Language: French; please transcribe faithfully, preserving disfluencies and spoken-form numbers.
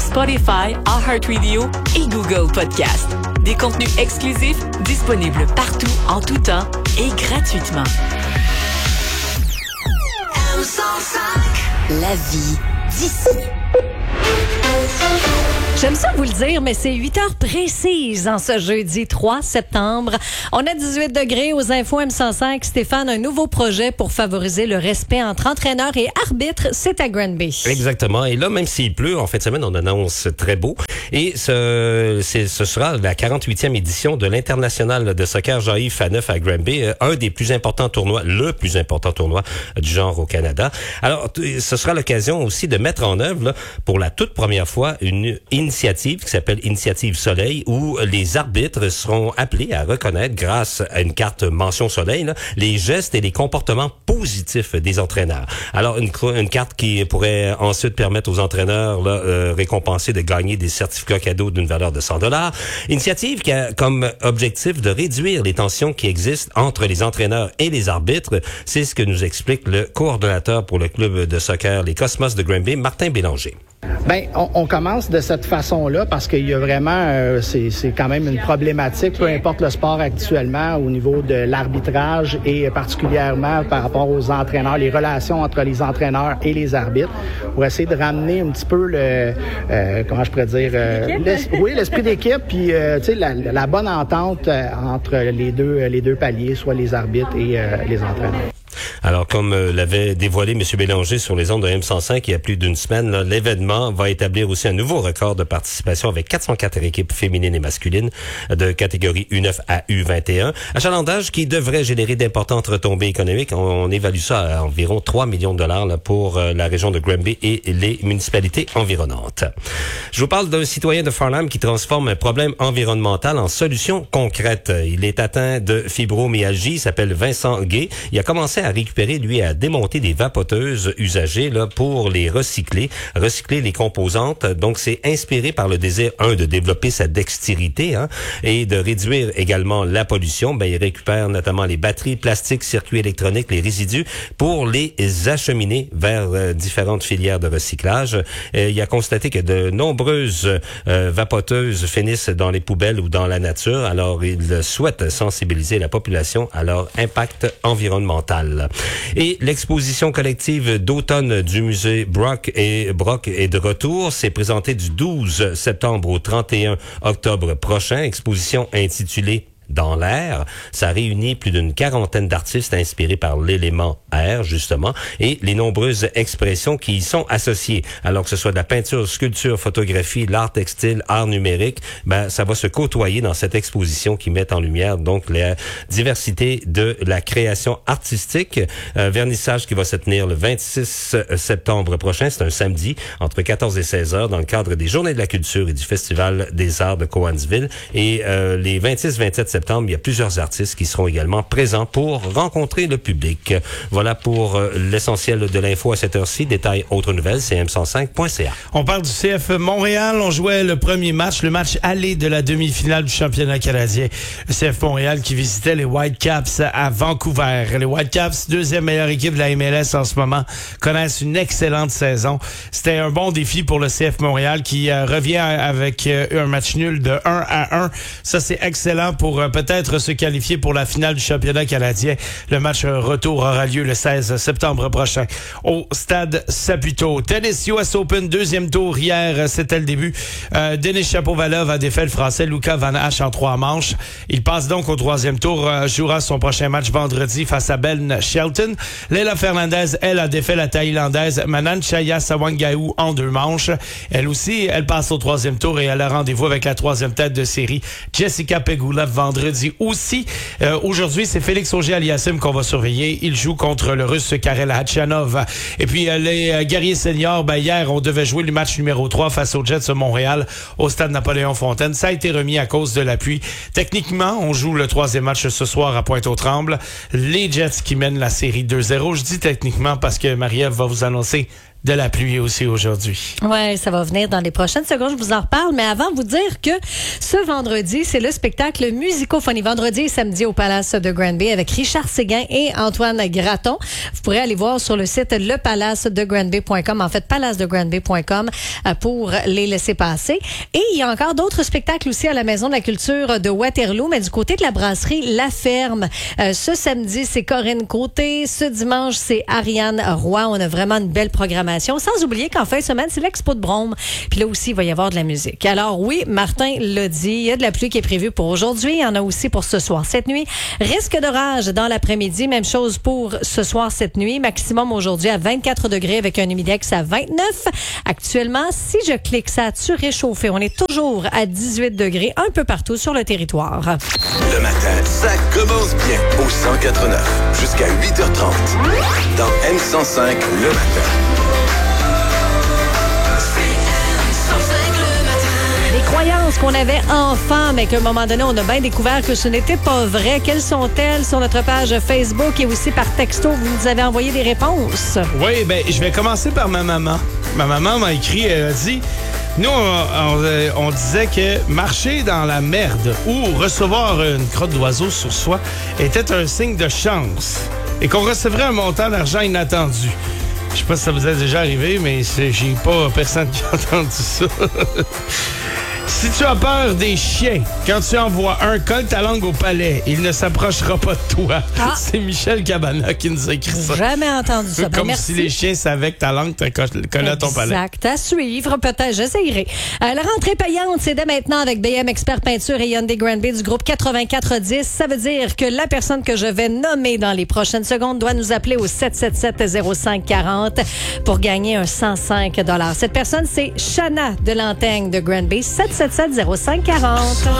Spotify, iHeartRadio et Google Podcast. Des contenus exclusifs disponibles partout, en tout temps et gratuitement. M cent cinq. La vie d'ici. J'aime ça vous le dire, mais c'est huit heures précises en ce jeudi trois septembre. On a dix-huit degrés aux infos M cent cinq. Stéphane, un nouveau projet pour favoriser le respect entre entraîneurs et arbitres, c'est à Granby. Exactement. Et là, même s'il pleut, en fin de semaine, on annonce très beau. Et ce, c'est, ce sera la quarante-huitième édition de l'International de soccer Jean-Yves Faneuf à Granby, un des plus importants tournois, le plus important tournoi du genre au Canada. Alors, ce sera l'occasion aussi de mettre en œuvre, là, pour la toute première fois, une initiative qui s'appelle Initiative Soleil, où les arbitres seront appelés à reconnaître, grâce à une carte mention Soleil, là, les gestes et les comportements positifs des entraîneurs. Alors, une, une carte qui pourrait ensuite permettre aux entraîneurs là, euh, récompensés de gagner des certificats cadeaux d'une valeur de cent dollars. Initiative qui a comme objectif de réduire les tensions qui existent entre les entraîneurs et les arbitres. C'est ce que nous explique le coordonnateur pour le club de soccer, les Cosmos de Granby, Martin Bélanger. Ben, on, on commence de cette façon-là parce qu'il y a vraiment, euh, c'est, c'est quand même une problématique, peu importe le sport actuellement, au niveau de l'arbitrage et particulièrement par rapport aux entraîneurs, les relations entre les entraîneurs et les arbitres, pour essayer de ramener un petit peu le, euh, comment je pourrais dire, euh, l'esprit, oui, l'esprit d'équipe, puis euh, tu sais, la, la bonne entente euh, entre les deux, les deux paliers, soit les arbitres et euh, les entraîneurs. Alors, comme euh, l'avait dévoilé M. Bélanger sur les ondes de M cent cinq il y a plus d'une semaine, là, l'événement va établir aussi un nouveau record de participation avec quatre cent quatre équipes féminines et masculines de catégorie U neuf à U vingt et un. Achalandage qui devrait générer d'importantes retombées économiques. On, on évalue ça à environ trois millions de dollars là, pour euh, la région de Granby et les municipalités environnantes. Je vous parle d'un citoyen de Farnham qui transforme un problème environnemental en solution concrète. Il est atteint de fibromyalgie, il s'appelle Vincent Gay. Il a commencé à récupérer, lui, à démonter des vapoteuses usagées là pour les recycler, recycler les composantes. Donc, c'est inspiré par le désir, un, de développer sa dextérité hein, et de réduire également la pollution. Ben, il récupère notamment les batteries, plastiques, circuits électroniques, les résidus pour les acheminer vers euh, différentes filières de recyclage. Euh, il a constaté que de nombreuses euh, vapoteuses finissent dans les poubelles ou dans la nature. Alors, il souhaite sensibiliser la population à leur impact environnemental. Et l'exposition collective d'automne du musée Brock et Brock est de retour. C'est présenté du douze septembre au trente et un octobre prochain. Exposition intitulée Dans l'air. Ça réunit plus d'une quarantaine d'artistes inspirés par l'élément air, justement, et les nombreuses expressions qui y sont associées. Alors que ce soit de la peinture, sculpture, photographie, l'art textile, art numérique, ben, ça va se côtoyer dans cette exposition qui met en lumière, donc, la diversité de la création artistique. Un vernissage qui va se tenir le vingt-six septembre prochain. C'est un samedi, entre quatorze et seize heures, dans le cadre des Journées de la culture et du Festival des arts de Cowansville. Et euh, les vingt-six vingt-sept septembre, il y a plusieurs artistes qui seront également présents pour rencontrer le public. Voilà pour euh, l'essentiel de l'info à cette heure-ci. Détails, autres nouvelles, c'est m cent cinq point c a. On parle du C F Montréal. On jouait le premier match, le match aller de la demi-finale du championnat canadien. Le C F Montréal qui visitait les Whitecaps à Vancouver. Les Whitecaps, deuxième meilleure équipe de la M L S en ce moment, connaissent une excellente saison. C'était un bon défi pour le C F Montréal qui euh, revient avec euh, un match nul de un à un. Ça, c'est excellent pour euh, peut-être se qualifier pour la finale du championnat canadien. Le match retour aura lieu le seize septembre prochain au Stade Saputo. Tennis U S Open, deuxième tour hier, c'était le début. Euh, Denis Shapovalov a défait le Français Luca Van Hache en trois manches. Il passe donc au troisième tour, euh, jouera son prochain match vendredi face à Ben Shelton. Leila Fernandez, elle, a défait la Thaïlandaise Mananchaya Sawangaou en deux manches. Elle aussi, elle passe au troisième tour et elle a rendez-vous avec la troisième tête de série, Jessica Pegula, vendredi aussi. Euh, aujourd'hui, c'est Félix Auger-Aliassime qu'on va surveiller. Il joue contre le Russe Karel Khachanov. Et puis, euh, les euh, guerriers seniors, ben, hier, on devait jouer le match numéro trois face aux Jets de Montréal au stade Napoléon-Fontaine. Ça a été remis à cause de la pluie. Techniquement, on joue le troisième match ce soir à Pointe-aux-Trembles. Les Jets qui mènent la série deux zéro. Je dis techniquement parce que Marie-Ève va vous annoncer de la pluie aussi aujourd'hui. Ouais, ça va venir dans les prochaines secondes. Je vous en reparle. Mais avant, vous dire que ce vendredi, c'est le spectacle Musicophonie. Vendredi et samedi au Palace de Granby avec Richard Séguin et Antoine Gratton. Vous pourrez aller voir sur le site le palace de granby point com. En fait, palace de granby point com pour les laisser passer. Et il y a encore d'autres spectacles aussi à la Maison de la Culture de Waterloo, mais du côté de la brasserie La Ferme. Euh, ce samedi, c'est Corinne Côté. Ce dimanche, c'est Ariane Roy. On a vraiment une belle programmation. Sans oublier qu'en fin de semaine, c'est l'Expo de Brome. Puis là aussi, il va y avoir de la musique. Alors oui, Martin l'a dit, il y a de la pluie qui est prévue pour aujourd'hui. Il y en a aussi pour ce soir, cette nuit. Risque d'orage dans l'après-midi. Même chose pour ce soir, cette nuit. Maximum aujourd'hui à vingt-quatre degrés avec un humidex à vingt-neuf. Actuellement, si je clique ça a-tu réchauffé, on est toujours à dix-huit degrés un peu partout sur le territoire. Le matin, ça commence bien au cent quatre neuf jusqu'à huit heures trente. Dans M cent cinq, le matin. Les croyances qu'on avait enfant, mais qu'à un moment donné, on a bien découvert que ce n'était pas vrai. Quelles sont-elles sur notre page Facebook et aussi par texto? Vous nous avez envoyé des réponses. Oui, ben je vais commencer par ma maman. Ma maman m'a écrit, elle a dit... Nous, on, on, on disait que marcher dans la merde ou recevoir une crotte d'oiseau sur soi était un signe de chance et qu'on recevrait un montant d'argent inattendu. Je sais pas si ça vous est déjà arrivé, mais c'est, j'ai pas personne qui a entendu ça. Si tu as peur des chiens, quand tu en vois un, colle ta langue au palais. Il ne s'approchera pas de toi. Ah. C'est Michel Cabana qui nous a écrit ça. Jamais entendu ça. Ben, Comme merci. si les chiens savaient que ta langue te collait à ton palais. Exact. À suivre, peut-être. J'essayerai. Euh, la rentrée payante, c'est dès maintenant avec B M Expert Peinture et Hyundai Granby du groupe quatre-vingt-quatre dix. Ça veut dire que la personne que je vais nommer dans les prochaines secondes doit nous appeler au sept sept sept zéro cinq quatre zéro pour gagner un cent cinq dollars. Cette personne, c'est Shana de l'Antenne de Granby. sept sept sept zéro cinq quatre zéro.